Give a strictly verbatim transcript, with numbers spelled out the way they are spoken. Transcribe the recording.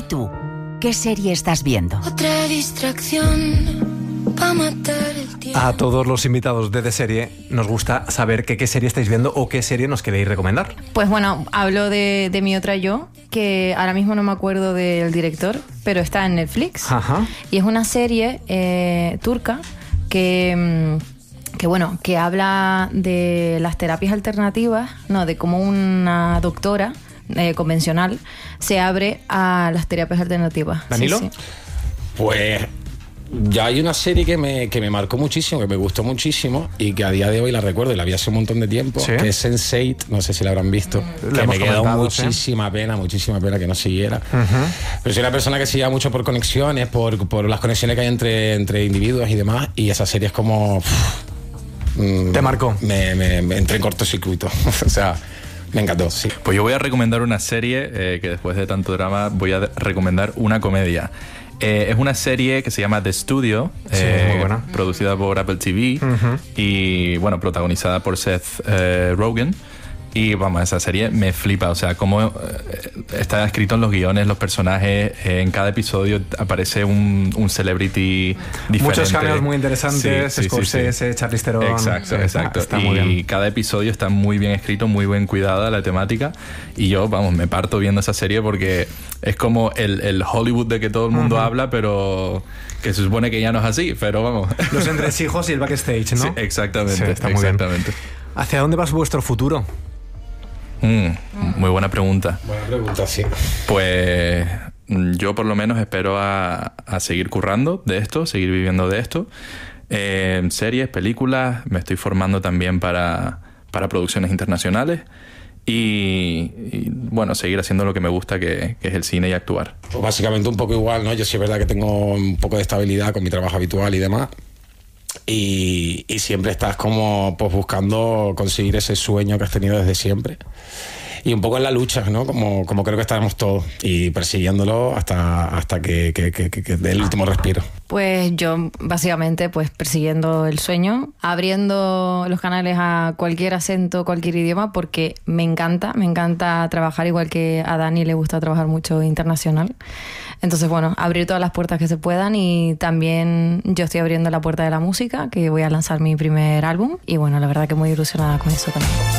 ¿Y tú? ¿Qué serie estás viendo? Otra distracción pa' matar el tiempo. A todos los invitados de De Serie nos gusta saber que, qué serie estáis viendo o qué serie nos queréis recomendar. Pues bueno, hablo de, de Mi Otra Yo, que ahora mismo no me acuerdo del director, pero está en Netflix. Ajá. Y es una serie eh, turca que... que bueno, que habla de las terapias alternativas, no, de cómo una doctora eh, convencional se abre a las terapias alternativas. ¿Danilo? Sí, sí. Pues ya hay una serie que me, que me marcó muchísimo, que me gustó muchísimo y que a día de hoy la recuerdo y la vi hace un montón de tiempo, ¿Sí? que es sense eight, no sé si la habrán visto, La que hemos me quedó comentado, muchísima ¿sí? pena, muchísima pena que no siguiera. Uh-huh. Pero soy una persona que se lleva mucho por conexiones, por, por las conexiones que hay entre, entre individuos y demás, y esa serie es como... Uff, ¿Te marcó? Me, me, me entré en cortocircuito. O sea, me encantó, sí. Pues yo voy a recomendar una serie eh, que después de tanto drama voy a recomendar una comedia. Eh, es una serie que se llama The Studio, Sí, eh, muy buena. producida por Apple T V Uh-huh. y bueno, protagonizada por Seth eh, Rogen. Y vamos, esa serie me flipa, o sea, cómo eh, está escrito en los guiones, los personajes, eh, en cada episodio aparece un, un celebrity diferente. Muchos cameos muy interesantes, Sí, sí, Scorsese, sí, sí. Charlize Theron. Exacto, Sí, exacto. Está, está y muy bien. cada episodio está muy bien escrito, muy bien cuidada la temática. Y yo, vamos, me parto viendo esa serie porque es como el, el Hollywood de que todo el mundo uh-huh. habla, pero que se supone que ya no es así, pero vamos. Los entresijos y el backstage, ¿no? Sí, exactamente, Sí, está muy exactamente. bien. ¿Hacia dónde va vuestro futuro? Mm, muy buena pregunta. Buena pregunta, sí. Pues yo por lo menos espero a, a seguir currando de esto, seguir viviendo de esto. Eh, series, películas, me estoy formando también para, para producciones internacionales y, y bueno, seguir haciendo lo que me gusta, que, que es el cine y actuar. Pues básicamente un poco igual, ¿no? Yo sí es verdad que tengo un poco de estabilidad con mi trabajo habitual y demás. Y, y siempre estás como pues buscando conseguir ese sueño que has tenido desde siempre. Y un poco en la lucha, ¿no? Como, como creo que estamos todos. Y persiguiéndolo hasta, hasta que, que, que, que dé el último respiro. Pues yo básicamente pues persiguiendo el sueño, abriendo los canales a cualquier acento, cualquier idioma, porque me encanta, me encanta trabajar, igual que a Dani le gusta trabajar mucho internacional. Entonces, bueno, abrir todas las puertas que se puedan, y también yo estoy abriendo la puerta de la música, que voy a lanzar mi primer álbum, y bueno, la verdad que muy ilusionada con eso también.